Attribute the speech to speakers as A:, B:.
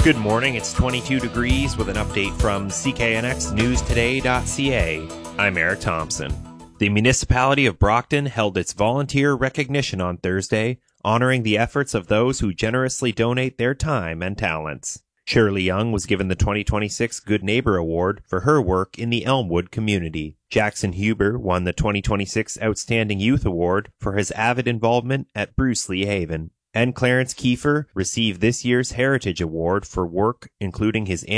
A: Good morning, it's 22 degrees with an update from CKNXNewsToday.ca. I'm Eric Thompson. The municipality of Brockton held its volunteer recognition on Thursday, honoring the efforts of those who generously donate their time and talents. Shirley Young was given the 2026 Good Neighbor Award for her work in the Elmwood community. Jackson Huber won the 2026 Outstanding Youth Award for his avid involvement at Bruce Lee Haven. And Clarence Kiefer received this year's Heritage Award for work including his